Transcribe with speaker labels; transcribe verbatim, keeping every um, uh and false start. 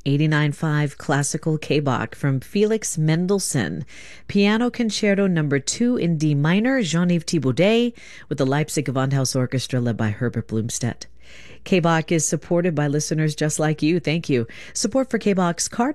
Speaker 1: eighty-nine five Classical K-Bach from Felix Mendelssohn. Piano Concerto Number two in D minor, Jean-Yves Thibaudet, with the Leipzig Gewandhaus Orchestra led by Herbert Blumstedt. K-Bach is supported by listeners just like you. Thank you. Support for K-Bach's card